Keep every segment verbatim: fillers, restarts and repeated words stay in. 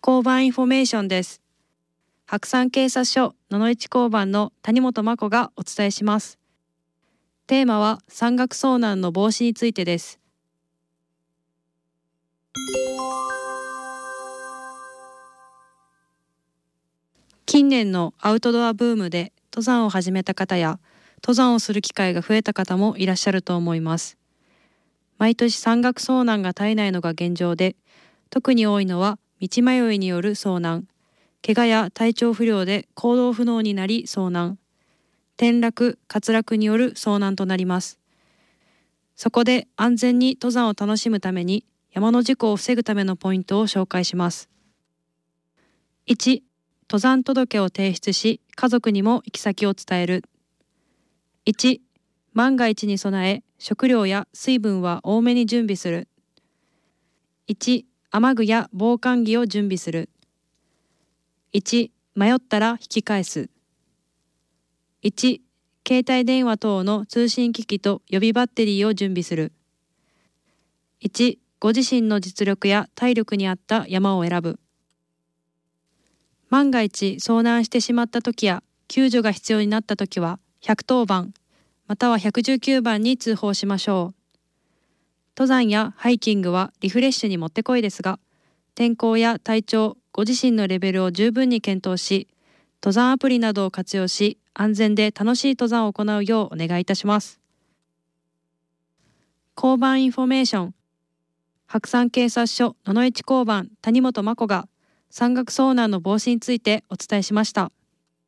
交番インフォメーションです。白山警察署野々市交番の谷本真子がお伝えします。テーマは山岳遭難の防止についてです。近年のアウトドアブームで登山を始めた方や登山をする機会が増えた方もいらっしゃると思います。毎年山岳遭難が絶えないのが現状で、特に多いのは道迷いによる遭難、怪我や体調不良で行動不能になり遭難、転落・滑落による遭難となります。そこで安全に登山を楽しむために山の事故を防ぐためのポイントを紹介します。いち、登山届を提出し、家族にも行き先を伝える。いち、万が一に備え、食料や水分は多めに準備する。いち、雨具や防寒着を準備する。いち、迷ったら引き返す。いち、携帯電話等の通信機器と予備バッテリーを準備する。いち、ご自身の実力や体力に合った山を選ぶ。万が一遭難してしまった時や救助が必要になった時はひゃくとおばんまたはひゃくじゅうきゅうばんに通報しましょう。登山やハイキングはリフレッシュにもってこいですが、天候や体調、ご自身のレベルを十分に検討し、登山アプリなどを活用し、安全で楽しい登山を行うようお願いいたします。交番インフォメーション。白山警察署野々市交番谷本真子が山岳遭難の防止についてお伝えしました。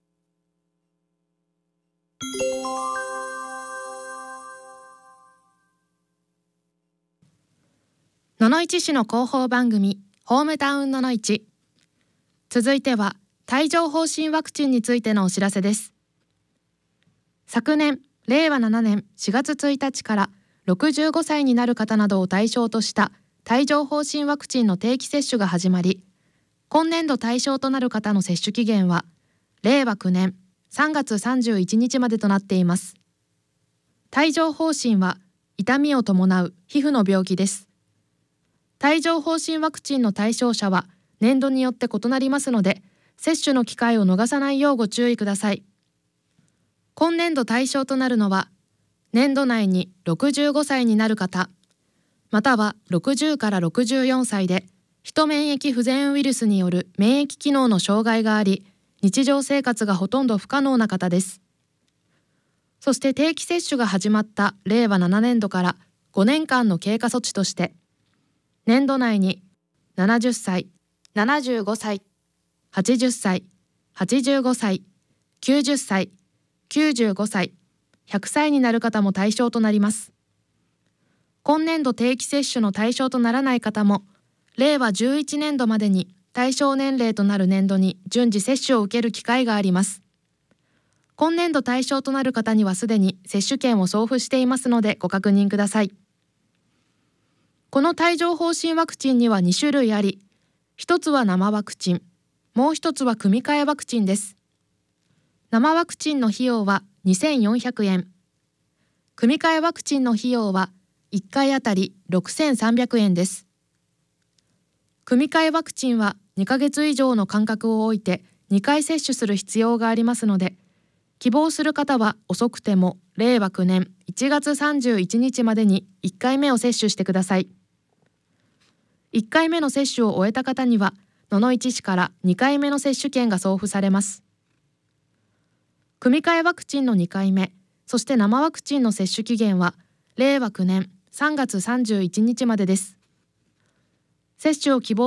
野々市市の広報番組ホームタウン野々市。続いては帯状疱疹ワクチンについてのお知らせです。昨年れいわななねんしがつついたちからろくじゅうごさいになる方などを対象とした帯状疱疹ワクチンの定期接種が始まり、今年度対象となる方の接種期限はれいわきゅうねんさんがつさんじゅういちにちまでとなっています。帯状疱疹は痛みを伴う皮膚の病気です。帯状疱疹ワクチンの対象者は年度によって異なりますので、接種の機会を逃さないようご注意ください。今年度対象となるのは、年度内にろくじゅうごさいになる方、またはろくじゅうからろくじゅうよんさいで、ヒト免疫不全ウイルスによる免疫機能の障害があり、日常生活がほとんど不可能な方です。そして定期接種が始まったれいわななねんどからごねんかんの経過措置として、年度内にななじゅっさい、ななじゅうごさい、はちじゅっさい、はちじゅうごさい、きゅうじゅっさい、きゅうじゅうごさい、ひゃくさいになる方も対象となります。今年度定期接種の対象とならない方も、れいわじゅういちねんどまでに対象年齢となる年度に順次接種を受ける機会があります。今年度対象となる方にはすでに接種券を送付していますのでご確認ください。この帯状疱疹ワクチンにはにしゅるいあり、ひとつは生ワクチン、もうひとつは組み換えワクチンです。生ワクチンの費用はにせんよんひゃくえん、組み換えワクチンの費用はいっかいあたりろくせんさんびゃくえんです。組み換えワクチンはにかげついじょうの間隔を置いてにかい接種する必要がありますので、希望する方は遅くてもれいわきゅうねんいちがつさんじゅういちにちまでにいっかいめを接種してください。いっかいめの接種を終えた方には野々市市からにかいめの接種券が送付されます。組み換えワクチンのにかいめ、そして生ワクチンの接種期限はれいわきゅうねんさんがつさんじゅういちにちまでです。接種を希望